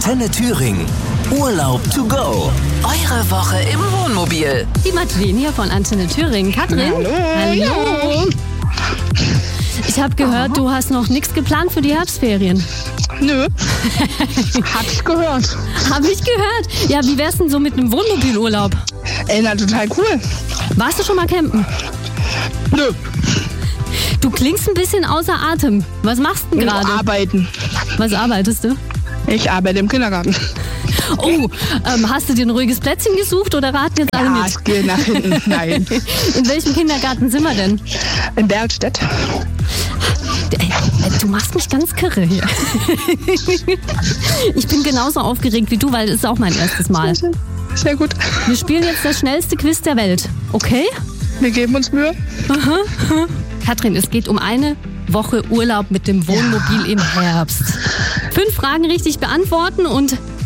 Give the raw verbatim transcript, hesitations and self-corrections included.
Antenne Thüringen. Urlaub to go. Eure Woche im Wohnmobil. Die Madeleine hier von Antenne Thüringen. Katrin? Hallo. Hallo. Ich habe gehört, du hast noch nichts geplant für die Herbstferien. Nö. Hab ich gehört. Habe ich gehört. Ja, wie wär's denn so mit einem Wohnmobilurlaub? Ey, na, total cool. Warst du schon mal campen? Nö. Du klingst ein bisschen außer Atem. Was machst du denn gerade? Arbeiten. Was arbeitest du? Ich arbeite im Kindergarten. Oh, ähm, hast du dir ein ruhiges Plätzchen gesucht oder raten jetzt alle Ja, mit? ich gehe nach hinten. Nein. In welchem Kindergarten sind wir denn? In Bergstedt. Ey, du machst mich ganz kirre hier. Ich bin genauso aufgeregt wie du, weil es ist auch mein erstes Mal. Sehr gut. Wir spielen jetzt das schnellste Quiz der Welt. Okay? Wir geben uns Mühe. Katrin, es geht um eine Woche Urlaub mit dem Wohnmobil im Herbst. Fünf Fragen richtig beantworten und